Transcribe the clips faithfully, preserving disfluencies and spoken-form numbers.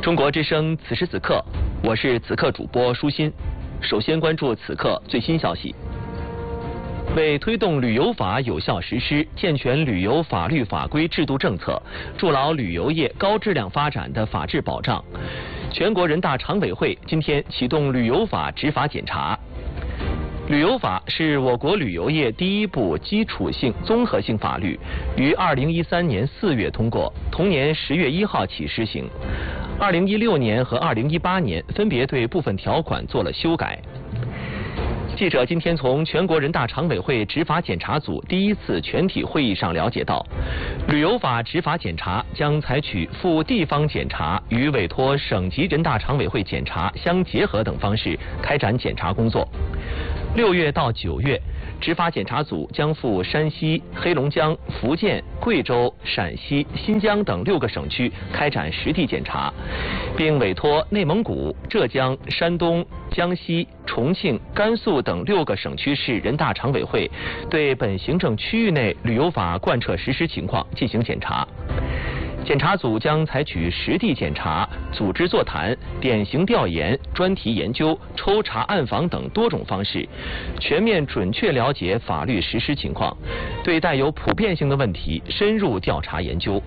中国之声此时此刻，我是此刻主播舒心。首先关注此刻最新消息。为推动旅游法有效实施，健全旅游法律法规制度政策，筑牢旅游业高质量发展的法治保障，全国人大常委会今天启动旅游法执法检查。旅游法是我国旅游业第一部基础性综合性法律，于二零一三年四月通过，同年十月一号起施行。二零一六年和二零一八年分别对部分条款做了修改。记者今天从全国人大常委会执法检查组第一次全体会议上了解到，旅游法执法检查将采取赴地方检查与委托省级人大常委会检查相结合等方式开展检查工作。六月到九月，执法检查组将赴山西、黑龙江、福建、贵州、陕西、新疆等六个省区开展实地检查，并委托内蒙古、浙江、山东、江西、重庆、甘肃等六个省区市人大常委会对本行政区域内旅游法贯彻实施情况进行检查。检查组将采取实地检查、组织座谈、典型调研、专题研究、抽查暗访等多种方式，全面准确了解法律实施情况，对带有普遍性的问题深入调查研究。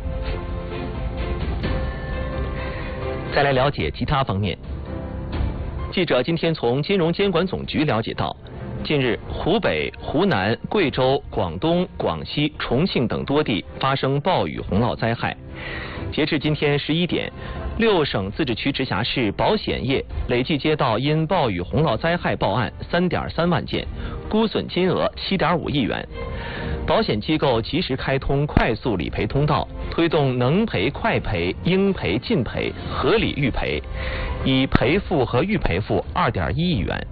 再来了解其他方面。记者今天从金融监管总局了解到，近日，湖北、湖南、贵州、广东、广西、重庆等多地发生暴雨洪涝灾害。截至今天十一点，六省自治区直辖市保险业累计接到因暴雨洪涝灾害报案三点三万件，估损金额七点五亿元。保险机构及时开通快速理赔通道，推动能赔快赔、应赔尽赔、合理预赔，已赔付和预赔付二点一亿元。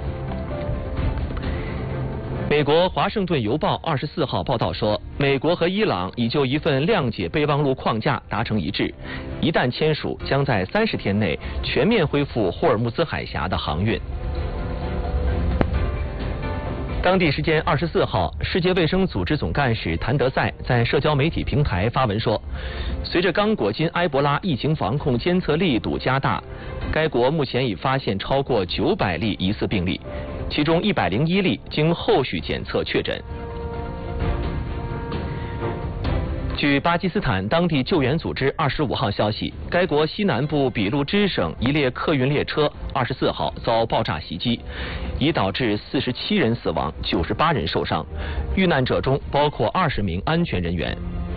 美国《华盛顿邮报》二十四号报道说，美国和伊朗已就一份谅解备忘录框架达成一致，一旦签署，将在三十天内全面恢复霍尔木兹海峡的航运。当地时间二十四号，世界卫生组织总干事谭德赛在社交媒体平台发文说，随着刚果金埃博拉疫情防控监测力度加大，该国目前已发现超过九百例疑似病例，其中一百零一例经后续检测确诊。据巴基斯坦当地救援组织二十五号消息，该国西南部俾路支省一列客运列车二十四号遭爆炸袭击，已导致四十七人死亡，九十八人受伤，遇难者中包括二十名安全人员。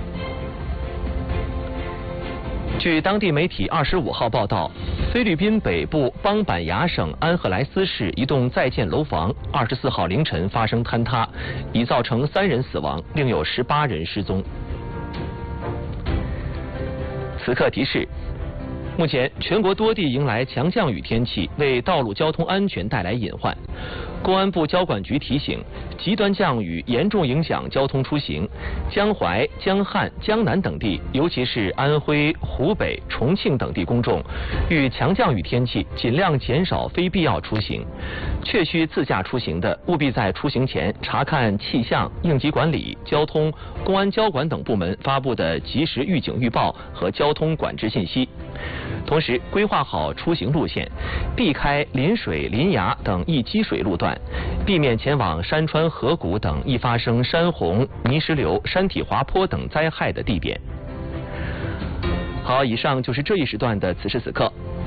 据当地媒体二十五号报道，菲律宾北部邦板牙省安赫莱斯市一栋在建楼房二十四号凌晨发生坍塌，已造成三人死亡，另有十八人失踪。此刻提示：目前全国多地迎来强降雨天气，为道路交通安全带来隐患。公安部交管局提醒，极端降雨严重影响交通出行，江淮、江汉、江南等地，尤其是安徽、湖北、重庆等地公众，遇强降雨天气尽量减少非必要出行。确需自驾出行的，务必在出行前查看气象、应急管理、交通、公安交管等部门发布的及时预警预报和交通管制信息。同时，规划好出行路线，避开临水、临崖等易积水路段，避免前往山川河谷等易发生山洪、泥石流、山体滑坡等灾害的地点。好，以上就是这一时段的此时此刻，